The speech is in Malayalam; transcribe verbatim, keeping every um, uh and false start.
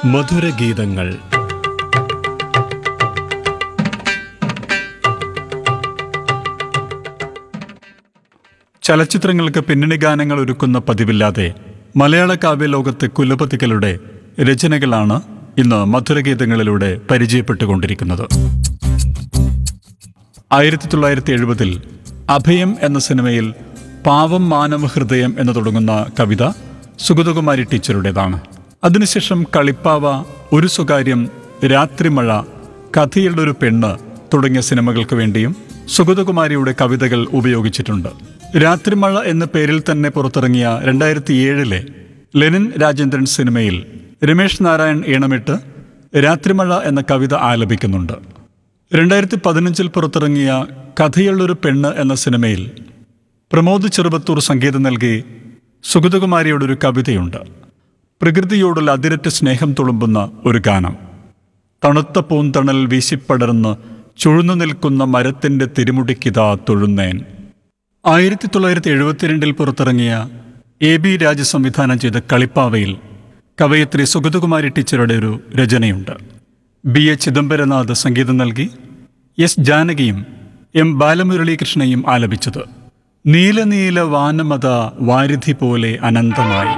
മധുരഗീതങ്ങൾ. ചലച്ചിത്രങ്ങൾക്ക് പിന്നണി ഗാനങ്ങൾ ഒരുക്കുന്ന പതിവില്ലാതെ മലയാള കാവ്യലോകത്തെ കുലപതികളുടെ രചനകളാണ് ഇന്ന് മധുരഗീതങ്ങളിലൂടെ പരിചയപ്പെട്ടുകൊണ്ടിരിക്കുന്നത്. ആയിരത്തി തൊള്ളായിരത്തി എഴുപതിൽ അഭയം എന്ന സിനിമയിൽ പാവം മാനവ ഹൃദയം എന്ന് തുടങ്ങുന്ന കവിത സുഗതകുമാരി ടീച്ചറുടേതാണ്. അതിനുശേഷം കളിപ്പാവ, ഒരു സ്വകാര്യം, രാത്രിമഴ, കഥയുടെ ഒരു പെണ്ണ് തുടങ്ങിയ സിനിമകൾക്ക് വേണ്ടിയും സുഗതകുമാരിയുടെ കവിതകൾ ഉപയോഗിച്ചിട്ടുണ്ട്. രാത്രിമഴ എന്ന പേരിൽ തന്നെ പുറത്തിറങ്ങിയ രണ്ടായിരത്തി ഏഴിലെ ലെനിൻ രാജേന്ദ്രൻ സിനിമയിൽ രമേശ് നാരായൺ ഈണമിട്ട് രാത്രിമഴ എന്ന കവിത ആലപിക്കുന്നുണ്ട്. രണ്ടായിരത്തി പതിനഞ്ചിൽ പുറത്തിറങ്ങിയ കഥയുള്ളൊരു പെണ്ണ് എന്ന സിനിമയിൽ പ്രമോദ് ചെറുവത്തൂർ സംഗീതം നൽകി സുഗതകുമാരിയുടെ ഒരു കവിതയുണ്ട്. പ്രകൃതിയോടുള്ള അതിരറ്റ സ്നേഹം തുളുമ്പുന്ന ഒരു ഗാനം. തണുത്ത പൂന്തണൽ വീശിപ്പടർന്ന് ചുഴുന്നു നിൽക്കുന്ന മരത്തിൻ്റെ തിരുമുടിക്കിതാ തൊഴുന്നേൻ. ആയിരത്തി തൊള്ളായിരത്തി എഴുപത്തിരണ്ടിൽ പുറത്തിറങ്ങിയ എ ബി രാജ സംവിധാനം ചെയ്ത കളിപ്പാവയിൽ കവയത്രി സുഗതകുമാരി ടീച്ചറുടെ ഒരു രചനയുണ്ട്. ബി എ ചിദംബരനാഥ് സംഗീതം നൽകി എസ് ജാനകിയും എം ബാലമുരളീകൃഷ്ണയും ആലപിച്ചത്. നീല നീല വാനമത വാരിധി പോലെ അനന്തമായി.